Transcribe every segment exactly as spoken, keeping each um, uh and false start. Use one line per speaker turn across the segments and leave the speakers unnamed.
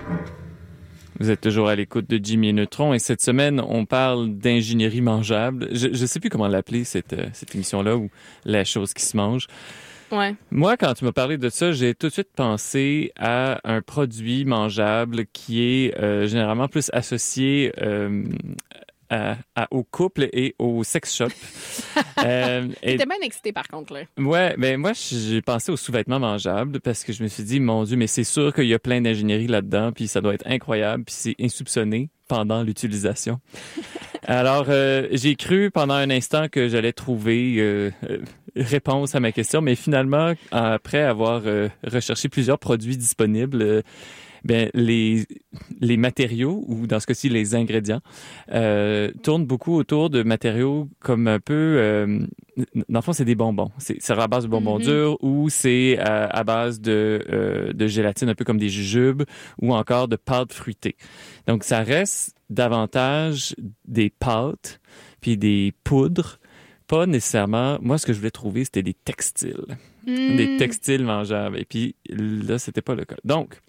Vous êtes toujours à l'écoute de Jimmy et Neutron et cette semaine, on parle d'ingénierie mangeable. Je ne sais plus comment l'appeler, cette, euh, cette émission-là, ou la chose qui se mange.
Ouais.
Moi, quand tu m'as parlé de ça, j'ai tout de suite pensé à un produit mangeable qui est euh, généralement plus associé euh, à, à, au couple et au sex shop.
euh, et... T'étais bien excité, par contre, là.
Ouais, ben moi, j'ai pensé aux sous-vêtements mangeables parce que je me suis dit, mon Dieu, mais c'est sûr qu'il y a plein d'ingénierie là-dedans, puis ça doit être incroyable, puis c'est insoupçonné pendant l'utilisation. Alors, euh, j'ai cru pendant un instant que j'allais trouver euh, euh, réponse à ma question, mais finalement, après avoir euh, recherché plusieurs produits disponibles, euh, ben les les matériaux, ou dans ce cas-ci les ingrédients, euh, tournent beaucoup autour de matériaux comme un peu, euh, dans le fond c'est des bonbons, c'est, c'est à base de bonbons mm-hmm. durs, ou c'est à, à base de euh, de gélatine, un peu comme des jujubes, ou encore de pâtes fruitées. Donc ça reste davantage des pâtes puis des poudres, pas nécessairement. Moi, ce que je voulais trouver, c'était des textiles, mm. des textiles mangeables. Et puis là, c'était pas le cas. Donc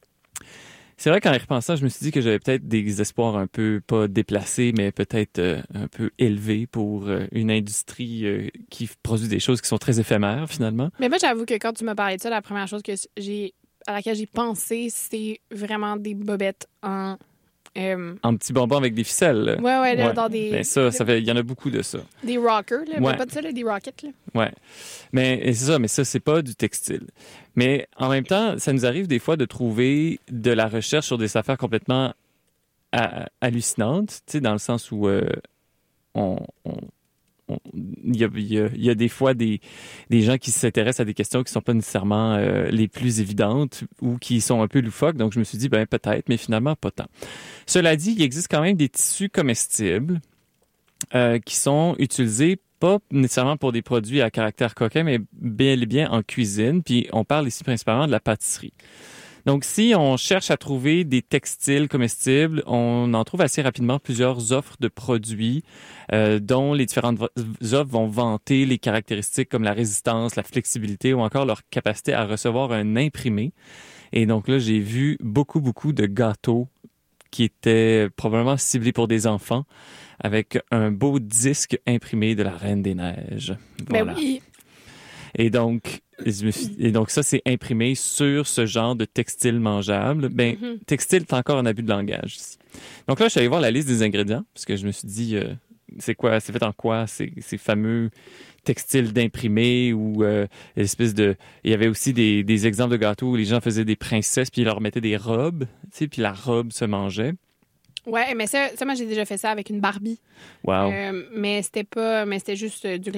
c'est vrai qu'en y repensant, je me suis dit que j'avais peut-être des espoirs un peu, pas déplacés, mais peut-être euh, un peu élevés pour euh, une industrie euh, qui produit des choses qui sont très éphémères, finalement.
Mais moi, j'avoue que quand tu m'as parlé de ça, la première chose que j'ai, à laquelle j'ai pensé, c'est vraiment des bobettes en...
Euh... En petits bonbons avec des ficelles. Là.
Ouais, ouais, là,
ouais.
dans des...
Ben ça, ça fait, il y en a beaucoup de ça.
Des rockers, là.
Ouais.
Mais pas de ça, là, des rockets, là.
Ouais. Mais c'est ça, mais ça, c'est pas du textile. Mais en même temps, ça nous arrive des fois de trouver de la recherche sur des affaires complètement à, hallucinantes, tu sais, dans le sens où euh, on... on Il y, a, il, y a, il y a des fois des, des gens qui s'intéressent à des questions qui ne sont pas nécessairement euh, les plus évidentes ou qui sont un peu loufoques. Donc, je me suis dit, ben peut-être, mais finalement, pas tant. Cela dit, il existe quand même des tissus comestibles euh, qui sont utilisés pas nécessairement pour des produits à caractère coquin, mais bel et bien en cuisine. Puis, on parle ici principalement de la pâtisserie. Donc, si on cherche à trouver des textiles comestibles, on en trouve assez rapidement plusieurs offres de produits euh, dont les différentes offres vont vanter les caractéristiques comme la résistance, la flexibilité ou encore leur capacité à recevoir un imprimé. Et donc là, j'ai vu beaucoup, beaucoup de gâteaux qui étaient probablement ciblés pour des enfants avec un beau disque imprimé de la Reine des Neiges. Voilà.
Ben oui!
Et donc, je me suis, et donc ça, c'est imprimé sur ce genre de textile mangeable. Ben, mm-hmm. textile, c'est encore un abus de langage ici. Donc là, je suis allé voir la liste des ingrédients, parce que je me suis dit, euh, c'est quoi, c'est fait en quoi ces, ces fameux textiles d'imprimé, ou euh, l'espèce de... Il y avait aussi des, des exemples de gâteaux où les gens faisaient des princesses, puis ils leur mettaient des robes, tu sais, puis la robe se mangeait.
Ouais, mais ça, ça, moi, j'ai déjà fait ça avec une Barbie.
Wow.
Euh, mais c'était pas... Mais c'était juste du